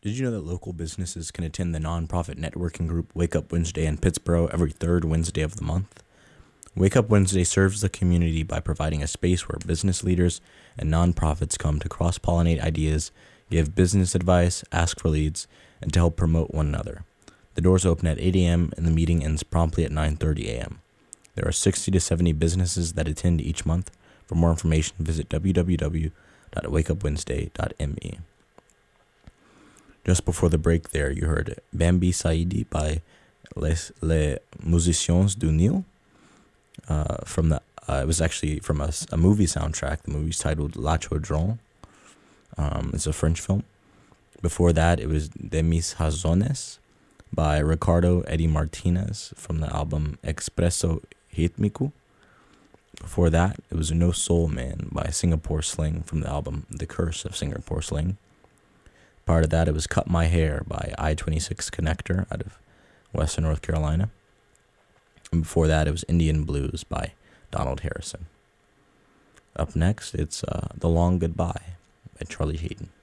Did you know that local businesses can attend the nonprofit networking group Wake Up Wednesday in Pittsboro every third Wednesday of the month? Wake Up Wednesday serves the community by providing a space where business leaders and nonprofits come to cross-pollinate ideas, give business advice, ask for leads, and to help promote one another. The doors open at 8 a.m. and the meeting ends promptly at 9:30 a.m. There are 60 to 70 businesses that attend each month. For more information, visit www.wakeupwednesday.me. Just before the break there, you heard Bambi Saidi by Les Musiciens du Nil. It was actually from a movie soundtrack. The movie's titled La Chaudron. It's a French film. Before that, it was De Mis Razones by Ricardo Eddie Martinez from the album Expresso Ritmico. Before that, it was No Soul Man by Singapore Sling from the album The Curse of Singapore Sling. Part of that, it was Cut My Hair by I-26 Connector out of Western North Carolina. And before that, it was Indian Blues by Donald Harrison. Up next, it's The Long Goodbye by Charlie Hayden.